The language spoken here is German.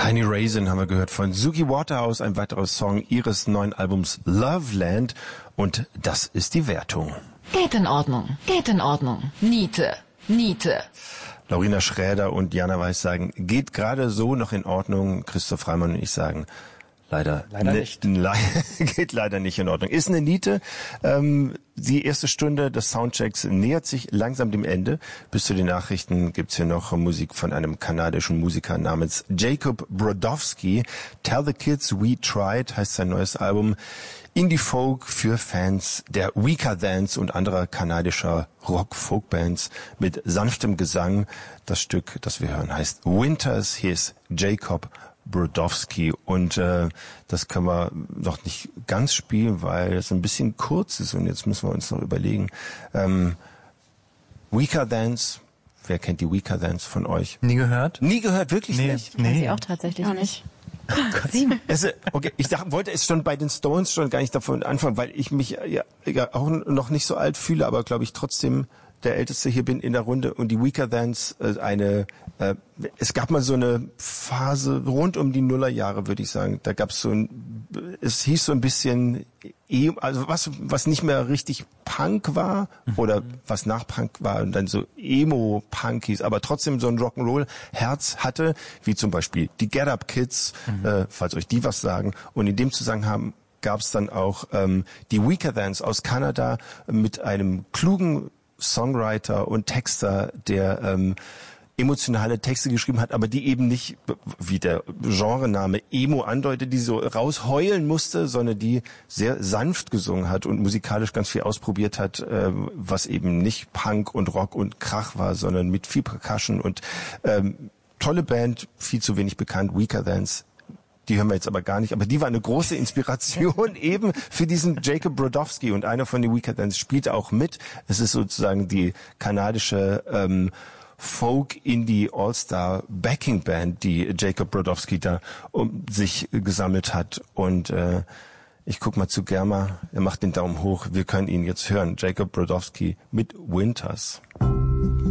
Tiny Raisin haben wir gehört von Suki Waterhouse, ein weiterer Song ihres neuen Albums Loveland. Und das ist die Wertung. Geht in Ordnung, geht in Ordnung. Niete, Niete. Laurina Schräder und Jana Weiß sagen, geht gerade so noch in Ordnung. Christoph Reimann und ich sagen, leider nicht. Geht leider nicht in Ordnung. Ist eine Niete. Die erste Stunde des Soundchecks nähert sich langsam dem Ende. Bis zu den Nachrichten gibt's hier noch Musik von einem kanadischen Musiker namens Jacob Brodowski. Tell the Kids We Tried heißt sein neues Album. Indie-Folk für Fans der Weaker Thans und anderer kanadischer Rock-Folk-Bands mit sanftem Gesang. Das Stück, das wir hören, heißt Winters. Hier ist Jacob Brodowski und das können wir noch nicht ganz spielen, weil es ein bisschen kurz ist und jetzt müssen wir uns noch überlegen. Weaker Thans, wer kennt die Weaker Thans von euch? Nie gehört? Nie gehört, wirklich nicht? Nee. Sie auch tatsächlich auch nicht. Okay, ich wollte es schon bei den Stones schon gar nicht davon anfangen, weil ich mich ja auch noch nicht so alt fühle, aber glaube ich trotzdem der Älteste hier bin in der Runde und die Weaker Thans es gab mal so eine Phase rund um die Nullerjahre, würde ich sagen. Da gab es es hieß so ein bisschen, also was nicht mehr richtig Punk war oder was nach Punk war und dann so Emo-Punk hieß, aber trotzdem so ein Rock'n'Roll-Herz hatte, wie zum Beispiel die Get Up Kids, falls euch die was sagen. Und in dem Zusammenhang gab es dann auch die Weaker Thans aus Kanada mit einem klugen Songwriter und Texter, der emotionale Texte geschrieben hat, aber die eben nicht, wie der Genrename Emo andeutet, die so rausheulen musste, sondern die sehr sanft gesungen hat und musikalisch ganz viel ausprobiert hat, was eben nicht Punk und Rock und Krach war, sondern mit viel Percussion und tolle Band, viel zu wenig bekannt, Weaker Thans. Die hören wir jetzt aber gar nicht, aber die war eine große Inspiration eben für diesen Jacob Brodowski und einer von den Weaker Thans spielt auch mit. Es ist sozusagen die kanadische Folk-Indie-All-Star-Backing-Band, die Jacob Brodowski da um sich gesammelt hat und ich guck mal zu Germa, er macht den Daumen hoch, wir können ihn jetzt hören. Jacob Brodowski mit Winters.